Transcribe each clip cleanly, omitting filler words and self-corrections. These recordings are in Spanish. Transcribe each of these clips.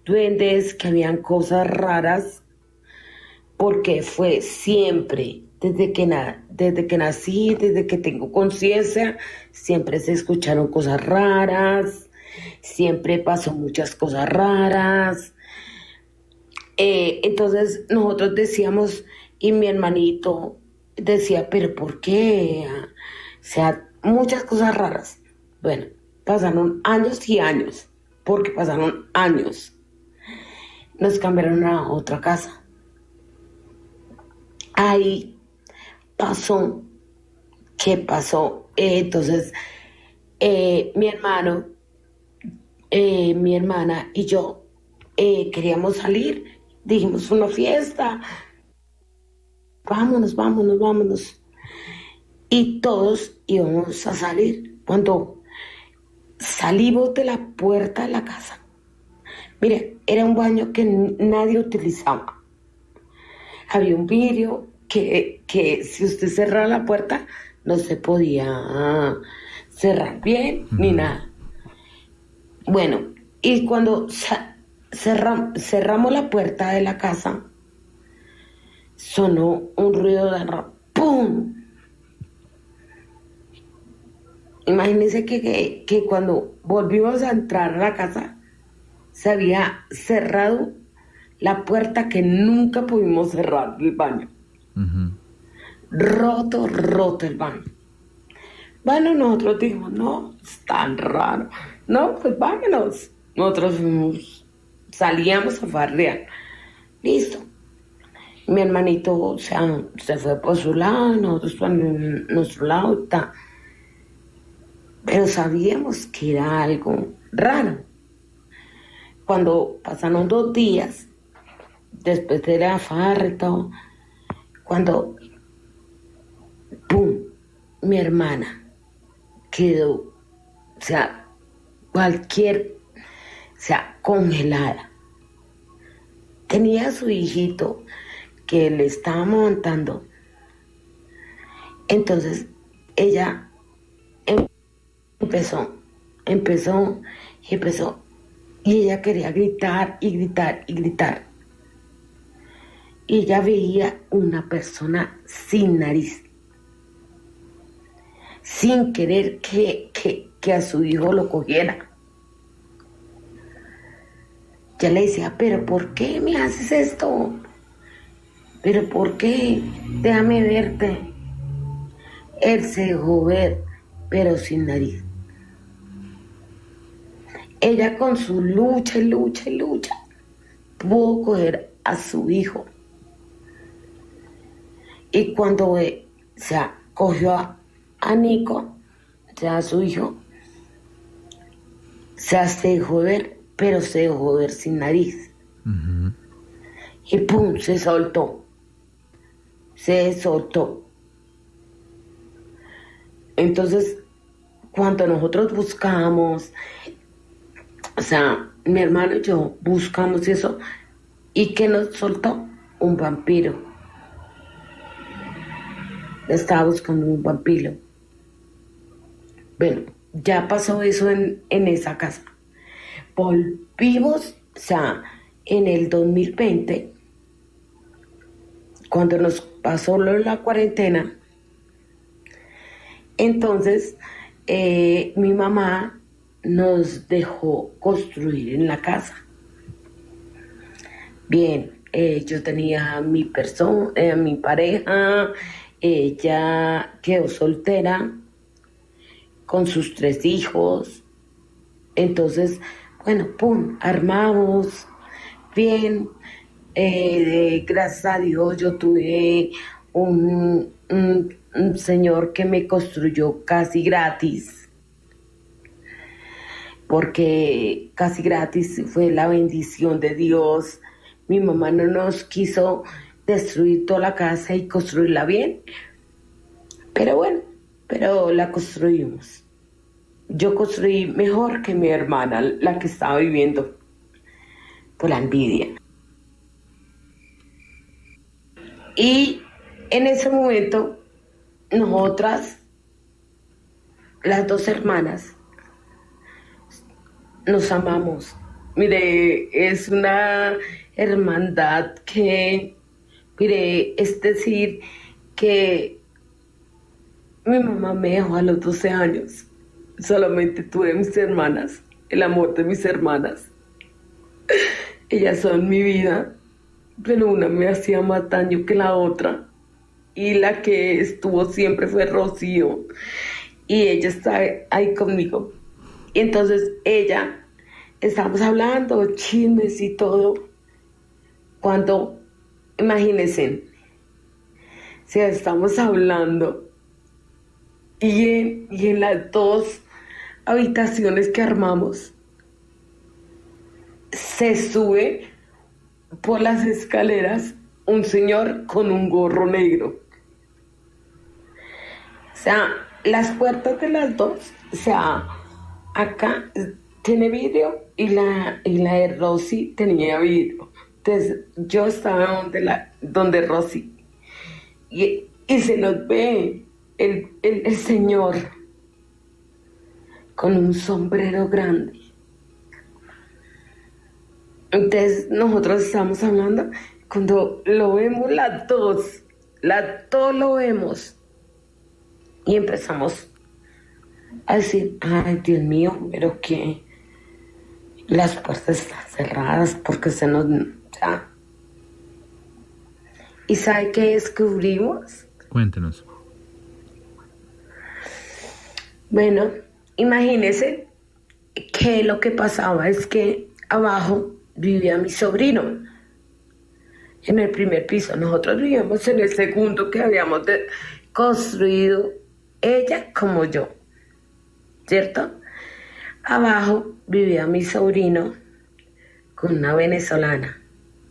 duendes, que habían cosas raras, porque fue siempre, desde que nací, desde que tengo conciencia, siempre se escucharon cosas raras, siempre pasó muchas cosas raras. Entonces nosotros decíamos, y mi hermanito decía, pero ¿por qué? O sea, muchas cosas raras. Bueno, pasaron años y años, porque pasaron años. Nos cambiaron a otra casa. Ahí pasó, ¿qué pasó? Entonces, mi hermano, mi hermana y yo queríamos salir. Dijimos una fiesta, vámonos, vámonos, vámonos. Y todos íbamos a salir. Cuando salimos de la puerta de la casa, mire, era un baño que nadie utilizaba. Había un vidrio que si usted cerraba la puerta, no se podía cerrar bien ni nada. Bueno, y cuando cerramos la puerta de la casa, sonó un ruido de ¡pum! Imagínense que cuando volvimos a entrar a la casa, se había cerrado la puerta que nunca pudimos cerrar del baño. Roto el baño. Bueno, nosotros dijimos, no, es tan raro. No, pues vámonos. Nosotros salíamos a farrear. Listo. Mi hermanito, o sea, se fue por su lado, nosotros por nuestro lado, pero sabíamos que era algo raro. Cuando pasaron 2 días, después de la farra y todo, cuando, ¡pum!, mi hermana quedó, o sea, congelada. Tenía a su hijito que le estaba amamantando. Entonces, ella empezó, y ella quería gritar y gritar y gritar. Y ella veía una persona sin nariz, sin querer que a su hijo lo cogiera. Ya le decía, pero ¿por qué me haces esto? ¿Pero por qué? Déjame verte. Él se dejó ver, pero sin nariz. Ella con su lucha y lucha y lucha pudo coger a su hijo. Y cuando cogió a Nico, o sea, a su hijo, se dejó ver, pero se dejó ver sin nariz. Y ¡pum!, se soltó. Entonces, cuando nosotros buscamos, o sea, mi hermano y yo buscamos eso, ¿y qué nos soltó? Un vampiro. Estaba buscando un vampiro. Bueno, ya pasó eso en esa casa. Volvimos, o sea, en el 2020, cuando nos pasó la cuarentena, entonces mi mamá nos dejó construir en la casa. Bien, yo tenía mi pareja, ella quedó soltera con sus 3 hijos. Entonces, bueno, pum, armamos bien. Gracias a Dios yo tuve un señor que me construyó casi gratis, porque casi gratis fue la bendición de Dios. Mi mamá no nos quiso destruir toda la casa y construirla bien, pero bueno, pero la construimos. Yo construí mejor que mi hermana, la que estaba viviendo, por la envidia. Y en ese momento, nosotras, las 2 hermanas, nos amamos. Mire, es una hermandad que, mire, es decir, que mi mamá me dejó a los 12 años. Solamente tuve mis hermanas, el amor de mis hermanas. Ellas son mi vida, pero una me hacía más daño que la otra. Y la que estuvo siempre fue Rocío. Y ella está ahí conmigo. Y entonces ella, estábamos hablando, chismes y todo. Cuando, imagínense, si estamos hablando y en las dos habitaciones que armamos, se sube por las escaleras un señor con un gorro negro. O sea, las puertas de las dos, o sea, acá tiene vidrio y la de Rosy tenía vidrio. Entonces yo estaba donde Rosy y se nos ve el señor con un sombrero grande. Entonces nosotros estamos hablando, cuando lo vemos las dos lo vemos y empezamos a decir, ay Dios mío, pero que las puertas están cerradas porque se nos... O sea, ¿y sabe qué descubrimos? Cuéntenos. Bueno, imagínese que lo que pasaba es que abajo vivía mi sobrino en el primer piso. Nosotros vivíamos en el segundo que habíamos construido ella como yo, ¿cierto? Abajo vivía mi sobrino con una venezolana,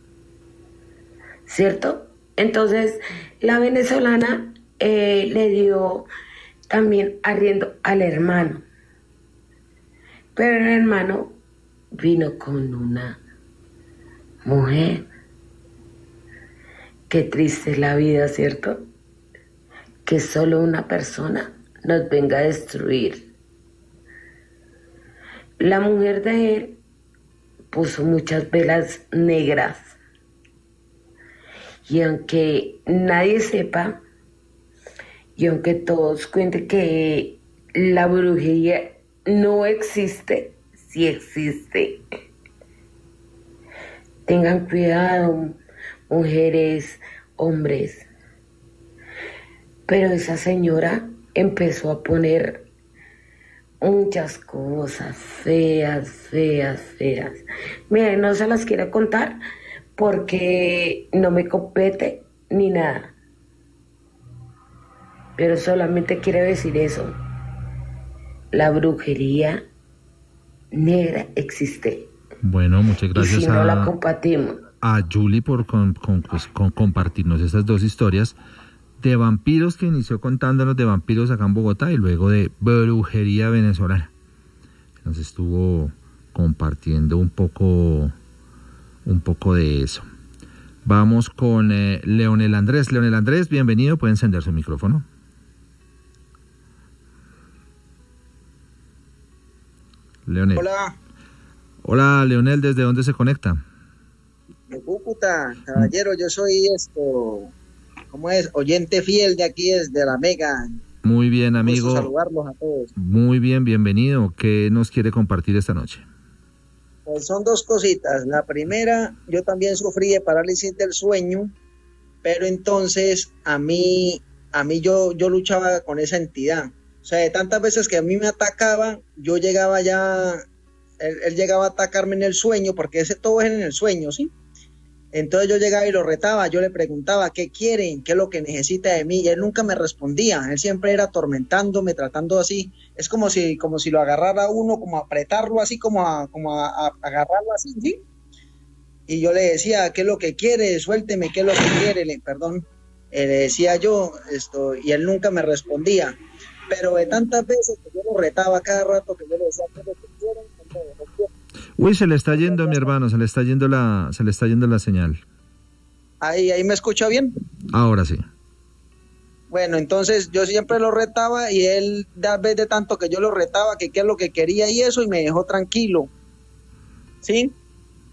¿cierto? Entonces la venezolana le dio también arriendo al hermano, pero el hermano vino con una mujer. Qué triste es la vida, ¿cierto? Que solo una persona nos venga a destruir. La mujer de él puso muchas velas negras. Y aunque nadie sepa, y aunque todos cuenten que la brujería no existe, sí existe. Tengan cuidado, mujeres, hombres. Pero esa señora empezó a poner muchas cosas feas. Miren, no se las quiero contar porque no me compete ni nada. Pero solamente quiero decir eso. La brujería negra existe. Bueno, muchas gracias y si no la compartimos. A Julie por con compartirnos estas dos historias de vampiros que inició contándonos de vampiros acá en Bogotá y luego de brujería venezolana. Nos estuvo compartiendo un poco de eso. Vamos con Leonel Andrés. Leonel Andrés, bienvenido. Puede encender su micrófono. Leonel. Hola, Leonel, ¿desde dónde se conecta? De Cúcuta, caballero, yo soy oyente fiel de aquí desde la Mega. Muy bien, amigo. Gusto saludarlos a todos. Muy bien, bienvenido. ¿Qué nos quiere compartir esta noche? Pues son dos cositas. La primera, yo también sufrí de parálisis del sueño, pero entonces a mí yo luchaba con esa entidad. O sea, de tantas veces que a mí me atacaba, yo llegaba ya, él llegaba a atacarme en el sueño, porque todo es en el sueño, ¿sí? Entonces yo llegaba y lo retaba, yo le preguntaba qué quieren, qué es lo que necesita de mí, y él nunca me respondía, él siempre era atormentándome, tratando así, es como si lo agarrara a uno, como a apretarlo así, como a agarrarlo así, ¿sí? Y yo le decía, ¿qué es lo que quiere? Suélteme, ¿qué es lo que quiere? Le decía yo y él nunca me respondía, pero de tantas veces que yo lo retaba cada rato, que yo le decía, ¿qué es lo que quieren? Uy, se le está yendo, mi hermano, se le está yendo la señal. Ahí me escucha bien. Ahora sí. Bueno, entonces yo siempre lo retaba y él, a vez de tanto que yo lo retaba, que qué es lo que quería y eso, y me dejó tranquilo, ¿sí?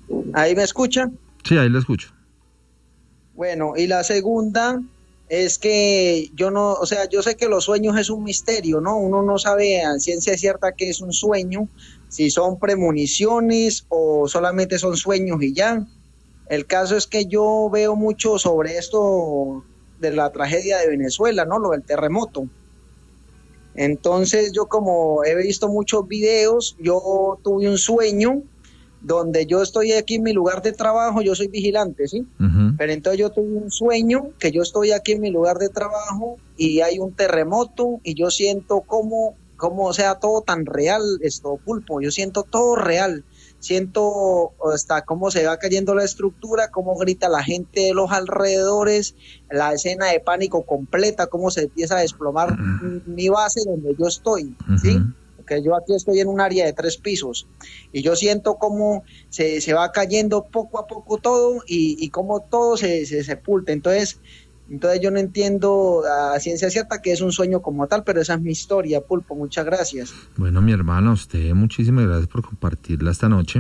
¿Ahí me escucha? Sí, ahí lo escucho. Bueno, y la segunda es que yo no, o sea, yo sé que los sueños es un misterio, ¿no? Uno no sabe a ciencia cierta qué es un sueño, si son premoniciones o solamente son sueños y ya. El caso es que yo veo mucho sobre esto de la tragedia de Venezuela, ¿no? Lo del terremoto. Entonces yo como he visto muchos videos, yo tuve un sueño donde yo estoy aquí en mi lugar de trabajo, yo soy vigilante, ¿sí? Pero entonces yo tuve un sueño que yo estoy aquí en mi lugar de trabajo y hay un terremoto y yo siento como o sea, todo tan real, esto, Pulpo, yo siento todo real. Siento hasta cómo se va cayendo la estructura, cómo grita la gente de los alrededores, la escena de pánico completa, cómo se empieza a desplomar mi base donde yo estoy, ¿sí? Porque yo aquí estoy en un área de 3 pisos y yo siento cómo se va cayendo poco a poco todo y cómo todo se sepulta. Entonces yo no entiendo a ciencia cierta que es un sueño como tal, pero esa es mi historia, Pulpo. Muchas gracias. Bueno, mi hermano, a usted muchísimas gracias por compartirla esta noche.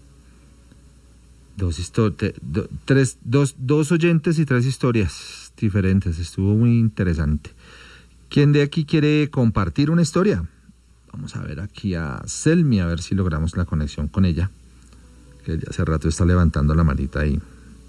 Dos oyentes y 3 historias diferentes. Estuvo muy interesante. ¿Quién de aquí quiere compartir una historia? Vamos a ver aquí a Selmi, a ver si logramos la conexión con ella, que ya hace rato está levantando la manita ahí.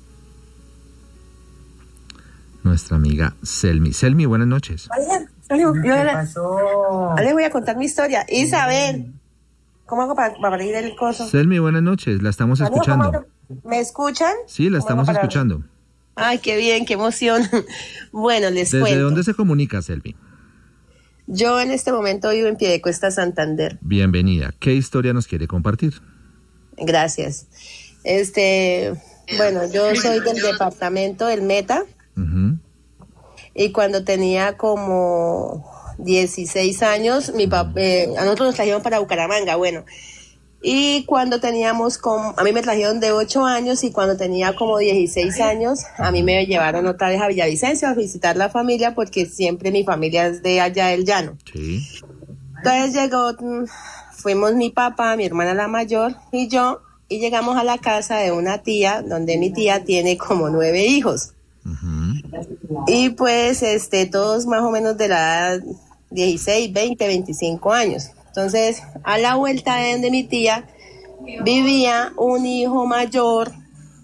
Nuestra amiga Selmi. Selmi, buenas noches. ¿Qué pasó? Les voy a contar mi historia. Isabel, ¿cómo hago para abrir el coso? Selmi, buenas noches, la estamos escuchando. ¿Me escuchan? Sí, la estamos escuchando. Ay, qué bien, qué emoción. Bueno, les cuento. ¿Desde dónde se comunica, Selmi? Yo en este momento vivo en Piedecuesta, Santander. Bienvenida. ¿Qué historia nos quiere compartir? Gracias. Bueno, yo soy del departamento del Meta. Y cuando tenía como 16 años, a nosotros nos trajeron para Bucaramanga, bueno. Y cuando a mí me trajeron de 8 años y cuando tenía como 16 años, a mí me llevaron otra vez a Villavicencio a visitar la familia porque siempre mi familia es de allá del llano. Sí. Entonces fuimos mi papá, mi hermana la mayor y yo, y llegamos a la casa de una tía, donde mi tía tiene como 9 hijos. Y pues todos más o menos de la edad 16, 20, 25 años. Entonces, a la vuelta de donde mi tía vivía un hijo mayor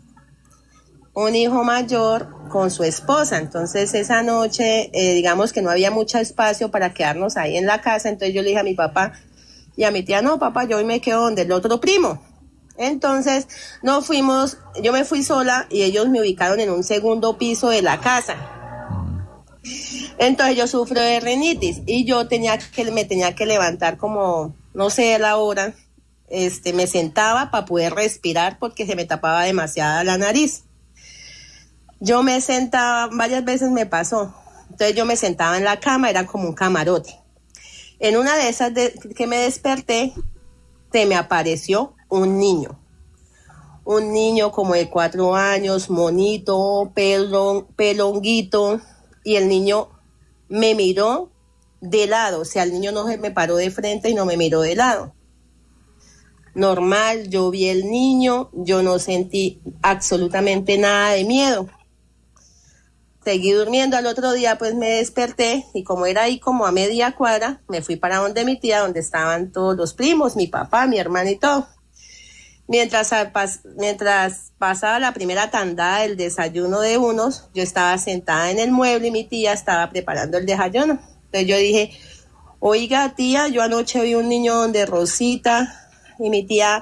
con su esposa. Entonces, esa noche, digamos que no había mucho espacio para quedarnos ahí en la casa. Entonces, yo le dije a mi papá y a mi tía, no, papá, yo hoy me quedo donde el otro primo. Entonces, yo me fui sola y ellos me ubicaron en un segundo piso de la casa. Entonces yo sufro de rinitis y yo me tenía que levantar como, no sé la hora, me sentaba para poder respirar porque se me tapaba demasiada la nariz. Yo me sentaba, varias veces me pasó, entonces yo me sentaba en la cama, era como un camarote. En una de esas que me desperté, se me apareció un niño como de 4 años, monito, pelonguito, y el niño me miró de lado, o sea, el niño no se me paró de frente y no me miró de lado. Normal, yo vi el niño, yo no sentí absolutamente nada de miedo. Seguí durmiendo, al otro día pues me desperté y como era ahí como a media cuadra, me fui para donde mi tía, donde estaban todos los primos, mi papá, mi hermana y todo. Mientras pasaba la primera tandada del desayuno de unos, yo estaba sentada en el mueble y mi tía estaba preparando el desayuno. Entonces yo dije, oiga tía, yo anoche vi un niño donde Rosita, y mi tía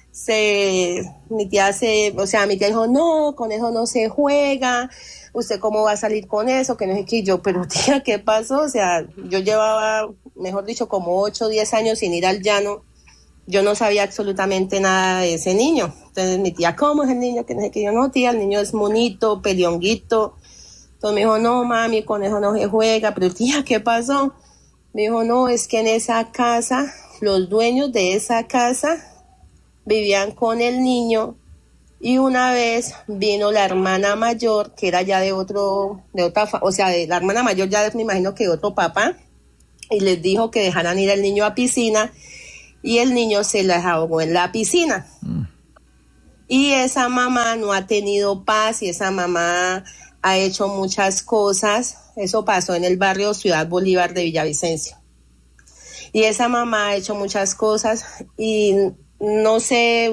dijo, no, con eso no se juega, usted cómo va a salir con eso, que no sé qué. Yo, pero tía, ¿qué pasó? O sea, yo llevaba, mejor dicho, como 8 o 10 años sin ir al llano. Yo no sabía absolutamente nada de ese niño. Entonces mi tía, ¿cómo es el niño? Que no sé qué. Yo, no, tía, el niño es monito, pelionguito. Entonces me dijo, no, mami, con eso no se juega. Pero tía, ¿qué pasó? Me dijo, no, es que en esa casa, los dueños de esa casa vivían con el niño y una vez vino la hermana mayor, que era ya la hermana mayor ya me imagino que de otro papá, y les dijo que dejaran ir al niño a piscina y el niño se les ahogó en la piscina. Y esa mamá no ha tenido paz y esa mamá ha hecho muchas cosas. Eso pasó en el barrio Ciudad Bolívar de Villavicencio. Y esa mamá ha hecho muchas cosas y no sé,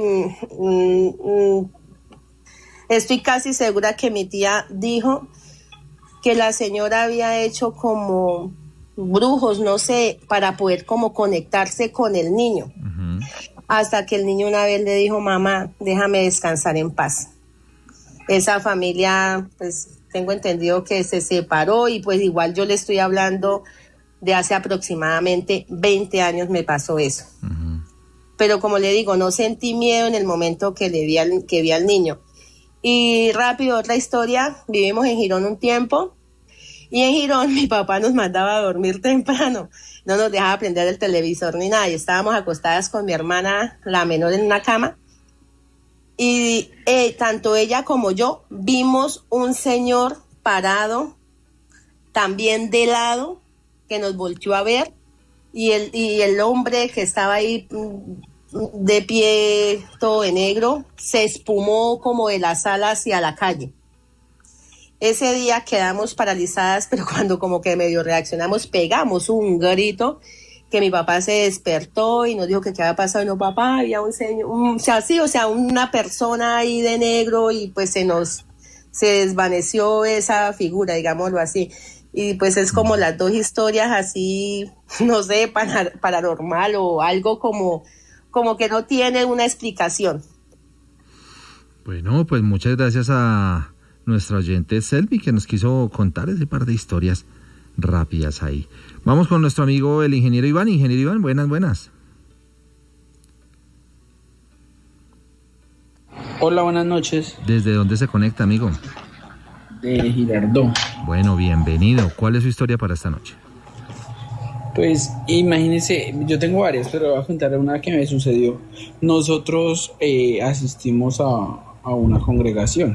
estoy casi segura que mi tía dijo que la señora había hecho como brujos, no sé, para poder como conectarse con el niño. Hasta que el niño una vez le dijo, mamá, déjame descansar en paz. Esa familia, pues tengo entendido que se separó y pues igual yo le estoy hablando de hace aproximadamente 20 años me pasó eso. Pero como le digo, no sentí miedo en el momento que vi al niño. Y rápido, otra historia, vivimos en Girón un tiempo y en Girón mi papá nos mandaba a dormir temprano, no nos dejaba prender el televisor ni nada y estábamos acostadas con mi hermana, la menor, en una cama y tanto ella como yo vimos un señor parado también de lado que nos volteó a ver y el hombre que estaba ahí de pie todo de negro se espumó como de la sala hacia la calle. Ese día quedamos paralizadas, pero cuando como que medio reaccionamos, pegamos un grito que mi papá se despertó y nos dijo que qué había pasado. Y no, papá, había un señor, una persona ahí de negro y pues se desvaneció esa figura, digámoslo así. Y pues es como las dos historias así, no sé, paranormal o algo como que no tiene una explicación. Bueno, pues muchas gracias a nuestra oyente Selvi que nos quiso contar ese par de historias rápidas ahí. Vamos con nuestro amigo el ingeniero Iván. Ingeniero Iván, buenas. Hola, buenas noches. ¿Desde dónde se conecta, amigo? De Girardot. Bueno, bienvenido. ¿Cuál es su historia para esta noche? Pues imagínense, yo tengo varias, pero voy a contar una que me sucedió. Nosotros asistimos a una congregación.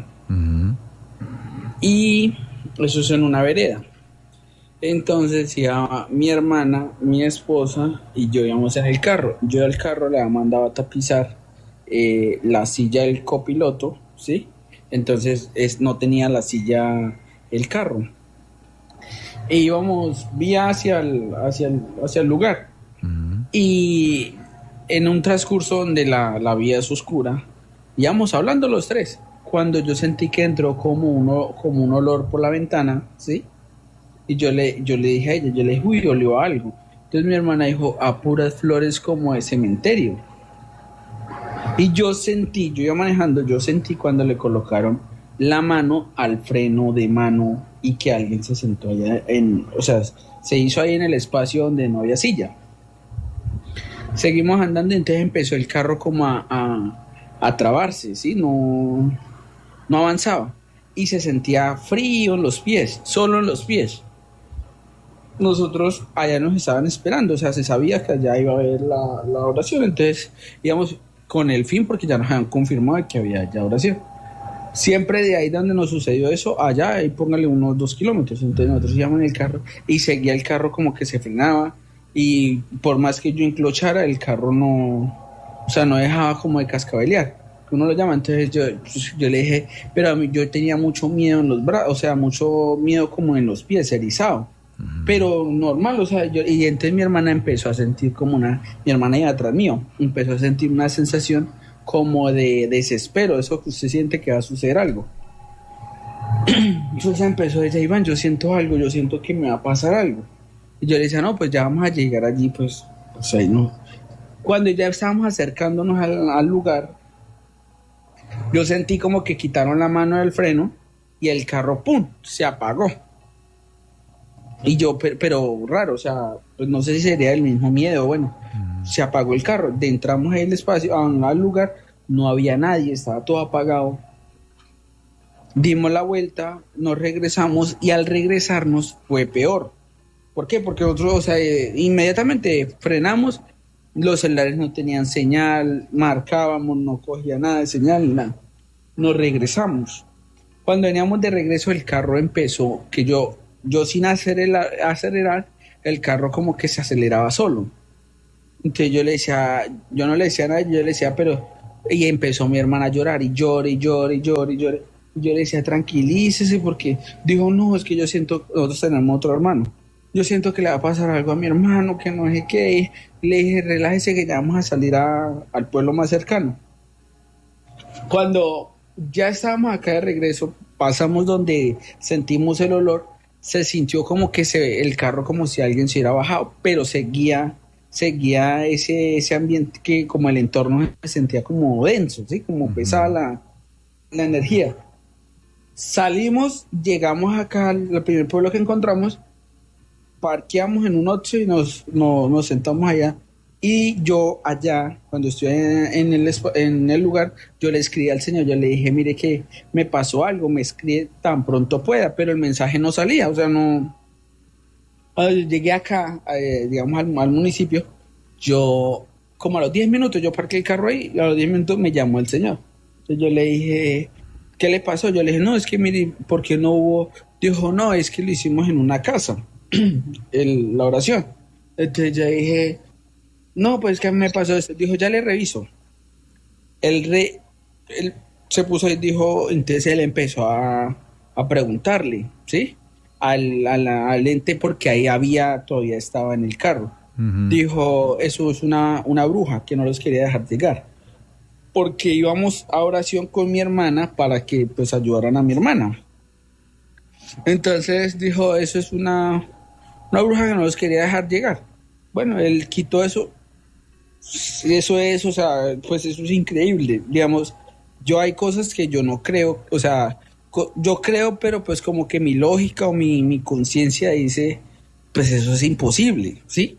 Y eso es en una vereda. Entonces ya mi hermana, mi esposa y yo íbamos en el carro. Yo al carro le había mandado a tapizar la silla del copiloto, ¿sí? Entonces no tenía la silla el carro. E íbamos vía hacia el lugar. Y en un transcurso donde la vía es oscura, íbamos hablando los tres, cuando yo sentí que entró como un olor por la ventana, ¿sí? Y yo le dije a ella, uy, olió algo. Entonces mi hermana dijo, a puras flores como de cementerio. Y yo iba manejando, yo sentí cuando le colocaron la mano al freno de mano y que alguien se sentó allá se hizo ahí en el espacio donde no había silla. Seguimos andando y entonces empezó el carro como a trabarse, ¿sí? No avanzaba. Y se sentía frío en los pies, solo en los pies. Nosotros allá nos estaban esperando, o sea, se sabía que allá iba a haber la oración, entonces íbamos con el fin porque ya nos habían confirmado que había ya oración. Siempre de ahí donde nos sucedió eso, allá, ahí póngale unos 2 kilómetros, entonces nosotros íbamos en el carro y seguía el carro como que se frenaba y por más que yo enclochara, el carro no dejaba como de cascabelear, uno lo llama. Entonces yo le dije, pero a mí yo tenía mucho miedo en los brazos, o sea, mucho miedo como en los pies, erizado. Pero normal, o sea, y entonces mi hermana empezó a sentir mi hermana iba atrás mío, empezó a sentir una sensación como de desespero, eso que usted siente que va a suceder algo. Entonces empezó a decir, Iván, yo siento algo, yo siento que me va a pasar algo. Y yo le decía, no, pues ya vamos a llegar allí, pues ahí no. Cuando ya estábamos acercándonos al lugar, yo sentí como que quitaron la mano del freno y el carro, ¡pum!, se apagó. Y yo, pero raro, o sea, pues no sé si sería el mismo miedo, bueno, se apagó el carro, entramos en el espacio, al lugar, no había nadie, estaba todo apagado. Dimos la vuelta, nos regresamos y al regresarnos fue peor. ¿Por qué? Porque nosotros, o sea, inmediatamente frenamos, los celulares no tenían señal, marcábamos, no cogía nada de señal, nada. Nos regresamos. Cuando veníamos de regreso el carro empezó, que yo sin acelerar, el carro como que se aceleraba solo. Entonces yo no le decía nada, yo le decía, pero Y empezó mi hermana a llorar y llore, y llore, y llore, y llore. Y yo le decía, tranquilícese, porque dijo, no, es que yo siento, nosotros tenemos otro hermano. Yo siento que le va a pasar algo a mi hermano, que no sé qué. Le dije, relájese que ya vamos a salir al pueblo más cercano. Cuando ya estábamos acá de regreso, pasamos donde sentimos el olor, se sintió como que el carro como si alguien se hubiera bajado, pero seguía ese ambiente que como el entorno se sentía como denso, ¿sí? Como pesada la energía. Salimos, llegamos acá al primer pueblo que encontramos, parqueamos en un Oxxo y nos sentamos allá. Y yo allá, cuando estoy en el lugar, yo le escribí al Señor, yo le dije, mire que me pasó algo, me escribe tan pronto pueda, pero el mensaje no salía, o sea, no. Llegué acá, digamos, al municipio, yo, como a los 10 minutos, yo parqué el carro ahí, y a los 10 minutos me llamó el Señor. Entonces yo le dije, ¿qué le pasó? Yo le dije, no, es que mire, ¿por qué no hubo? Dijo, no, es que lo hicimos en una casa, la oración. Entonces yo dije, no, pues que me pasó esto. Dijo, ya le reviso. Él se puso y dijo, entonces él empezó a preguntarle, ¿sí? Al ente, porque ahí todavía estaba en el carro. Uh-huh. Dijo, eso es una bruja que no los quería dejar llegar. Porque íbamos a oración con mi hermana para que pues ayudaran a mi hermana. Entonces dijo, eso es una bruja que no los quería dejar llegar. Bueno, él quitó eso. Eso es, o sea, pues eso es increíble. Digamos, yo hay cosas que yo no creo, o sea, yo creo, pero pues como que mi lógica o mi conciencia dice, pues eso es imposible, ¿sí?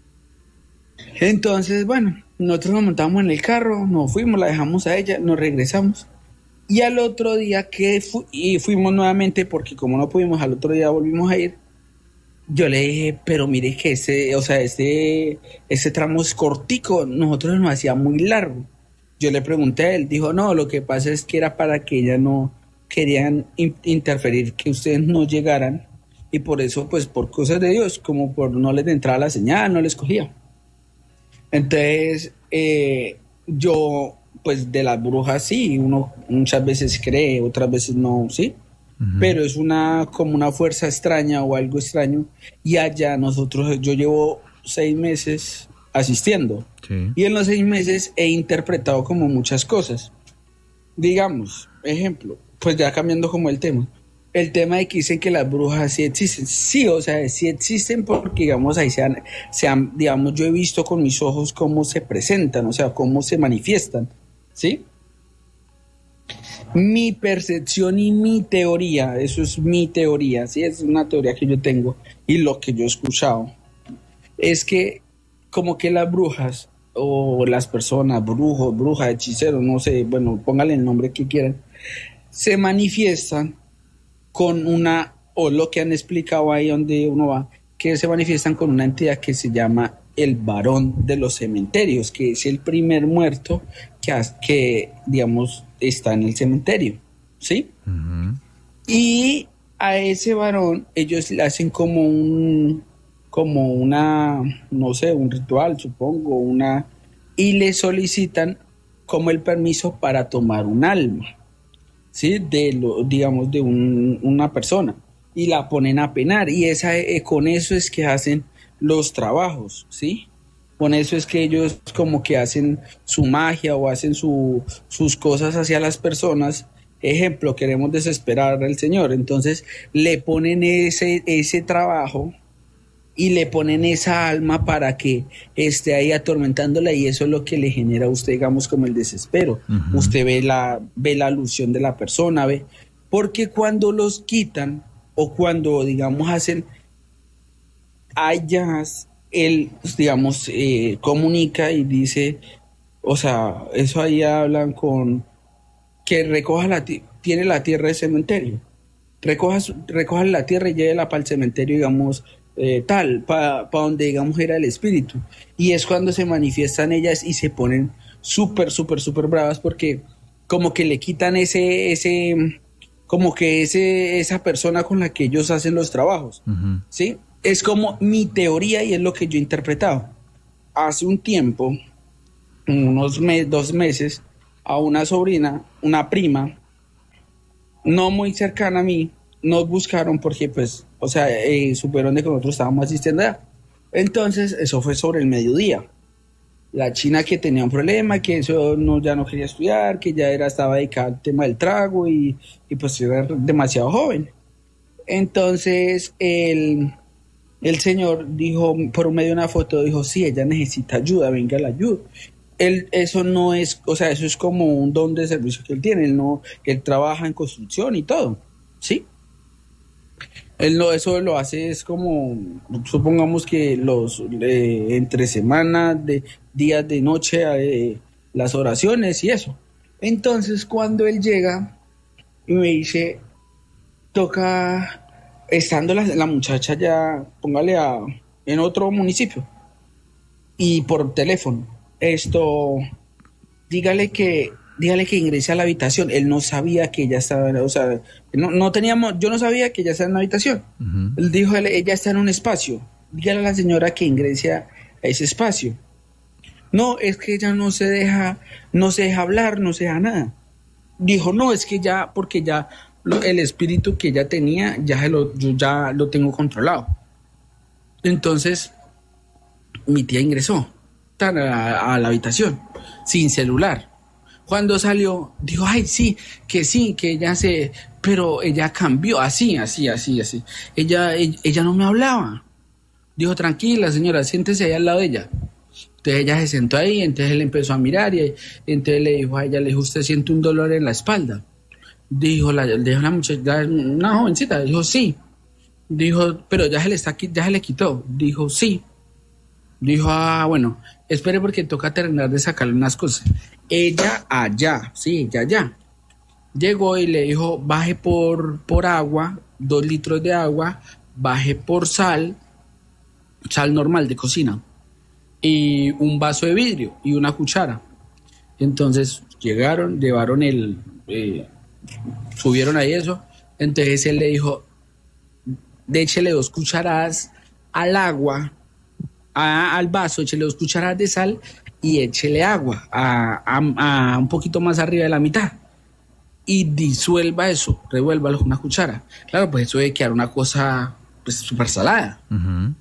Entonces, bueno, nosotros nos montamos en el carro, nos fuimos, la dejamos a ella, nos regresamos. Y al otro día y fuimos nuevamente, porque como no pudimos, al otro día volvimos a ir. Yo le dije, pero mire que este tramo es cortico, nosotros nos hacía muy largo. Yo le pregunté a él, dijo, no, lo que pasa es que era para que ella no querían interferir, que ustedes no llegaran, y por eso, pues por cosas de Dios, como por no les entraba la señal, no les cogía. Entonces, yo, pues de las brujas sí, uno muchas veces cree, otras veces no, ¿sí? Pero es como una fuerza extraña o algo extraño. Y allá yo llevo 6 meses asistiendo. Sí. Y en los 6 meses he interpretado como muchas cosas. Digamos, ejemplo, pues ya cambiando como el tema de que dicen que las brujas sí existen. Sí, o sea, sí existen porque, digamos, ahí digamos, yo he visto con mis ojos cómo se presentan, o sea, cómo se manifiestan, ¿sí? Mi percepción y mi teoría, eso es mi teoría, ¿sí? Es una teoría que yo tengo y lo que yo he escuchado, es que como que las brujas o las personas, brujos, brujas, hechiceros, no sé, bueno, póngale el nombre que quieran, se manifiestan con o lo que han explicado ahí donde uno va, que se manifiestan con una entidad que se llama el varón de los cementerios, que es el primer muerto que digamos, está en el cementerio, ¿sí? Uh-huh. Y a ese varón ellos le hacen como una, no sé, un ritual, supongo, y le solicitan como el permiso para tomar un alma, ¿sí? Digamos, de una persona, y la ponen a penar, y con eso es que hacen los trabajos, ¿sí? Con eso es que ellos como que hacen su magia o hacen sus cosas hacia las personas. Ejemplo, queremos desesperar al Señor, entonces le ponen ese trabajo y le ponen esa alma para que esté ahí atormentándola, y eso es lo que le genera a usted, digamos, como el desespero. Uh-huh. Usted ve la alusión de la persona, porque cuando los quitan o cuando, digamos, hacen hayas, él, digamos, comunica y dice, o sea, eso ahí hablan con que tiene la tierra de cementerio, recoja la tierra y llévela para el cementerio, digamos, para donde, digamos, era el espíritu, y es cuando se manifiestan ellas y se ponen súper, súper, súper bravas, porque como que le quitan esa persona con la que ellos hacen los trabajos, uh-huh. ¿Sí? Es como mi teoría y es lo que yo he interpretado. Hace un tiempo, unos 2 meses, a una sobrina, una prima, no muy cercana a mí, nos buscaron porque, pues, o sea, supieron de que nosotros estábamos asistiendo allá. Entonces, eso fue sobre el mediodía. La china que tenía un problema, que eso no, ya no quería estudiar, que ya estaba dedicada al tema del trago y pues era demasiado joven. Entonces, el señor dijo, por medio de una foto, dijo, sí, ella necesita ayuda, venga, la ayuda. Eso no es, o sea, eso es como un don de servicio que él tiene, él trabaja en construcción y todo, ¿sí? Él no, eso lo hace, es como, supongamos que entre semana, de días de noche, las oraciones y eso. Entonces, cuando él llega y me dice, toca, estando la muchacha ya, póngale en otro municipio, y por teléfono, dígale que ingrese a la habitación. Él no sabía que ella estaba, o sea, yo no sabía que ella estaba en la habitación. Uh-huh. Él dijo, ella está en un espacio, dígale a la señora que ingrese a ese espacio. No, es que ella no se deja hablar, no se deja nada. Dijo, no, es que ya, porque ya el espíritu que ella tenía, yo ya lo tengo controlado. Entonces, mi tía ingresó a la habitación, sin celular. Cuando salió, dijo, ay, sí, que ella pero ella cambió, así. Ella no me hablaba. Dijo, tranquila, señora, siéntese ahí al lado de ella. Entonces ella se sentó ahí, entonces él empezó a mirar y entonces le dijo a ella, usted siente un dolor en la espalda. Dijo la muchacha, una jovencita, dijo, sí. Dijo, pero ya se le quitó. Dijo, sí. Dijo, bueno, espere porque toca terminar de sacarle unas cosas. Ella allá. Llegó y le dijo, baje por agua, 2 litros de agua, baje por sal normal de cocina, y un vaso de vidrio y una cuchara. Entonces llevaron subieron ahí eso. Entonces él le dijo, échele 2 cucharadas al agua, al vaso, échele 2 cucharadas de sal y échele agua a un poquito más arriba de la mitad y disuelva eso, revuélvalo con una cuchara. Claro, pues eso debe quedar una cosa pues súper salada. Uh-huh.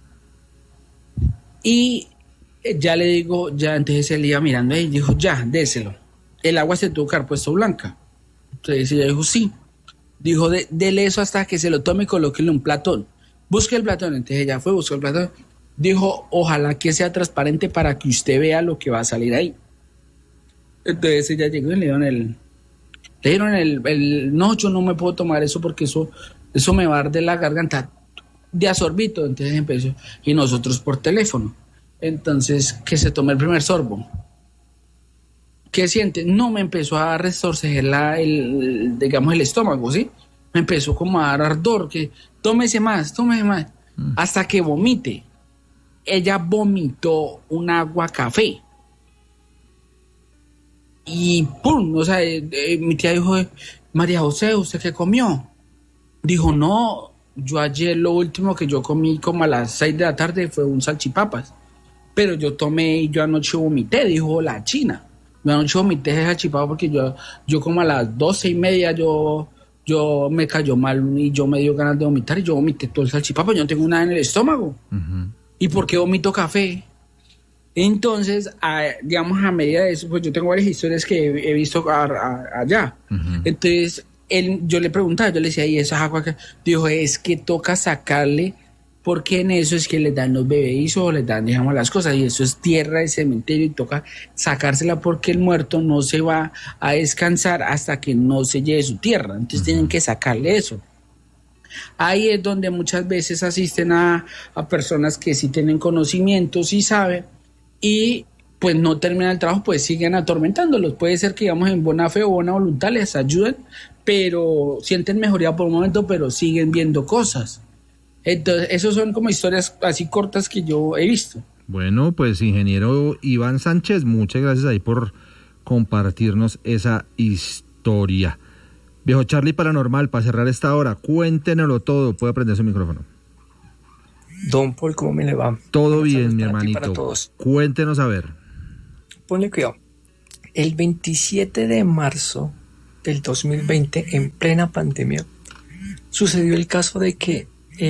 Y ya le digo, ya entonces él iba mirando ahí y dijo, ya, déselo. El agua se tuvo que haber puesto blanca. Entonces ella dijo, sí. Dijo, dele eso hasta que se lo tome y colóquele un platón. Busque el platón. Entonces ella fue, buscó el platón. Dijo, ojalá que sea transparente para que usted vea lo que va a salir ahí. Entonces ella llegó y le dieron no, yo no me puedo tomar eso porque eso me va a arder la garganta. De a sorbito. Entonces empezó, y nosotros por teléfono. Entonces, que se tome el primer sorbo. ¿Qué siente? No, me empezó a retorcer digamos, el estómago, ¿sí? Me empezó como a dar ardor, que tómese más, hasta que vomite. Ella vomitó un agua café. Y ¡pum! O sea, mi tía dijo, María José, ¿usted qué comió? Dijo, no, yo ayer lo último que yo comí como a las 6 de la tarde fue un salchipapas. Pero yo tomé y yo anoche vomité, dijo la china. Yo anoche vomité ese salchipapa porque yo como a las 12:30 yo me cayó mal y yo me dio ganas de vomitar y yo vomité todo el salchipapa, yo no tengo nada en el estómago. Uh-huh. ¿Y por qué vomito café? Entonces, digamos, a medida de eso, pues yo tengo varias historias que he visto allá. Uh-huh. Entonces, yo le preguntaba, yo le decía, ¿y esa agua que? Dijo, es que toca sacarle, porque en eso es que les dan los bebés o les dan, digamos, las cosas, y eso es tierra de cementerio y toca sacársela porque el muerto no se va a descansar hasta que no se lleve su tierra. Entonces, uh-huh, tienen que sacarle eso. Ahí es donde muchas veces asisten a personas que sí tienen conocimiento, sí saben, y pues no terminan el trabajo, pues siguen atormentándolos. Puede ser que, digamos, en buena fe o buena voluntad les ayuden, pero sienten mejoría por un momento, pero siguen viendo cosas. Entonces, esos son como historias así cortas que yo he visto. Bueno, pues ingeniero Iván Sánchez, muchas gracias ahí por compartirnos esa historia. Viejo Charlie Paranormal, para cerrar esta hora, cuéntenoslo todo, puede prender su micrófono. Don Paul, ¿cómo me le va? Todo bien, mi hermanito. Cuéntenos a ver. Ponle cuidado. El 27 de marzo del 2020, en plena pandemia, sucedió el caso de que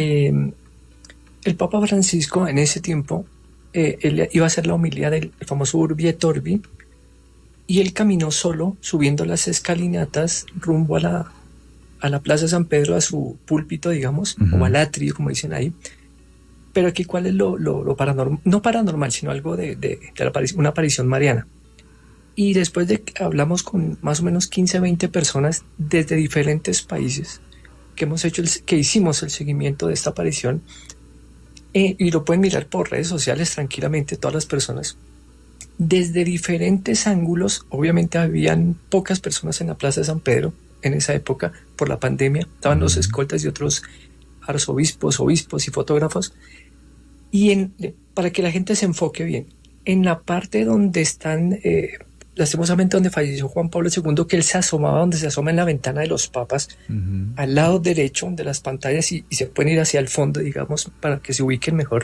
el Papa Francisco en ese tiempo, él iba a hacer la homilía del famoso Urbi et Orbi, y él caminó solo subiendo las escalinatas rumbo a la Plaza San Pedro, a su púlpito, digamos, o al atrio, como dicen ahí. Pero aquí, ¿cuál es lo paranormal? No paranormal, sino algo de una aparición mariana. Y después de que hablamos con más o menos 15, 20 personas desde diferentes países que hicimos el seguimiento de esta aparición, y lo pueden mirar por redes sociales tranquilamente todas las personas, desde diferentes ángulos. Obviamente habían pocas personas en la Plaza de San Pedro en esa época por la pandemia, estaban los escoltas y otros arzobispos, obispos y fotógrafos. Y para que la gente se enfoque bien, en la parte donde están, lastimosamente donde falleció Juan Pablo II, que él se asomaba, donde se asoma en la ventana de los papas, al lado derecho de las pantallas, y se pueden ir hacia el fondo, digamos, para que se ubiquen mejor.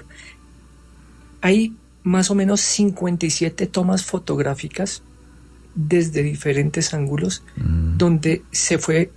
Hay más o menos 57 tomas fotográficas desde diferentes ángulos, donde se fue,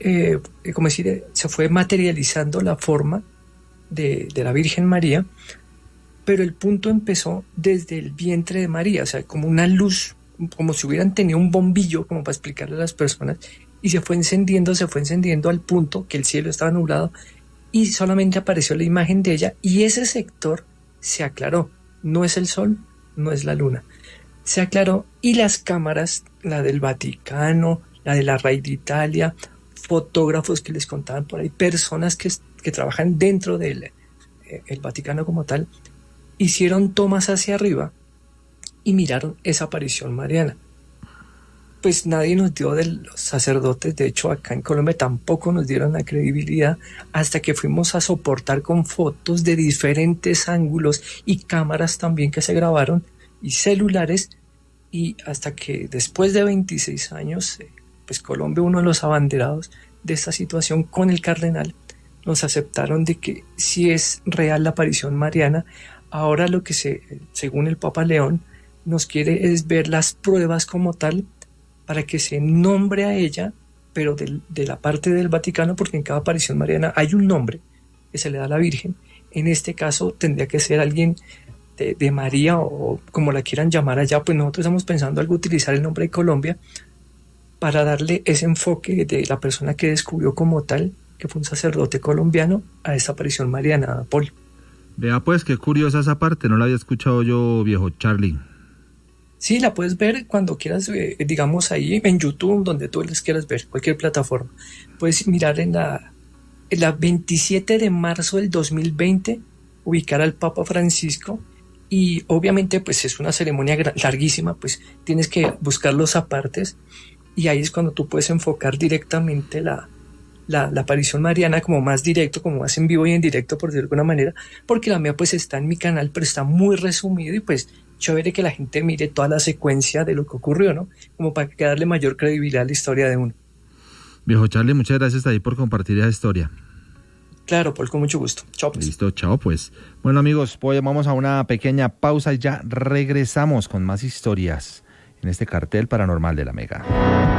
se fue materializando la forma de la Virgen María, pero el punto empezó desde el vientre de María, o sea, como una luz, como si hubieran tenido un bombillo, como para explicarle a las personas, y se fue encendiendo al punto que el cielo estaba nublado y solamente apareció la imagen de ella, y ese sector se aclaró. No es el sol, no es la luna. Se aclaró, y las cámaras, la del Vaticano, la de la RAI de Italia, fotógrafos que les contaban por ahí, personas que trabajan dentro del el Vaticano como tal, hicieron tomas hacia arriba y miraron esa aparición mariana. Pues nadie nos dio, de los sacerdotes, de hecho acá en Colombia tampoco nos dieron la credibilidad, hasta que fuimos a soportar con fotos de diferentes ángulos y cámaras también que se grabaron y celulares, y hasta que después de 26 años, pues Colombia, uno de los abanderados de esta situación con el cardenal, nos aceptaron de que sí es real la aparición mariana. Ahora lo que según el Papa León, nos quiere es ver las pruebas como tal, para que se nombre a ella, pero de la parte del Vaticano, porque en cada aparición mariana hay un nombre que se le da a la Virgen. En este caso tendría que ser alguien de María, o como la quieran llamar allá. Pues nosotros estamos pensando algo utilizar el nombre de Colombia para darle ese enfoque de la persona que descubrió como tal, que fue un sacerdote colombiano, a esta aparición mariana, Paul. Vea pues, qué curiosa esa parte, no la había escuchado yo, viejo Charlie. Sí, la puedes ver cuando quieras, digamos ahí en YouTube, donde tú les quieras ver, cualquier plataforma. Puedes mirar en la 27 de marzo del 2020, ubicar al Papa Francisco, y obviamente pues es una ceremonia larguísima, pues tienes que buscar los apartes, y ahí es cuando tú puedes enfocar directamente la aparición mariana como más directo, como más en vivo y en directo, por decirlo de alguna manera, porque la mía pues está en mi canal, pero está muy resumido, y pues chévere que la gente mire toda la secuencia de lo que ocurrió, ¿no? Como para darle mayor credibilidad a la historia de uno. Viejo Charlie, muchas gracias ahí por compartir esa historia. Claro, Paul, con mucho gusto. Chao, pues. Listo, chao, pues. Bueno, amigos, pues vamos a una pequeña pausa y ya regresamos con más historias en este cartel paranormal de la Mega.